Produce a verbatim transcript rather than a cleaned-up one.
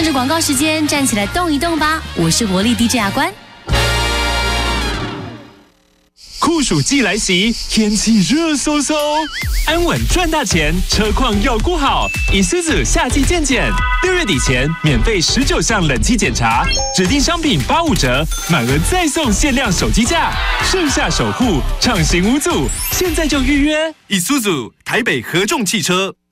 趁着广告时间，站起来动一动吧！我是活力 D J 阿关。 酷暑季来袭，天气热飕飕，安稳赚大钱，车况要顾好。Isuzu 夏季健检，六月底前免费十九项冷气检查，指定商品八五折，满额再送限量手机架，盛夏守护，畅行无阻，现在就预约。 Isuzu 台北合众汽车。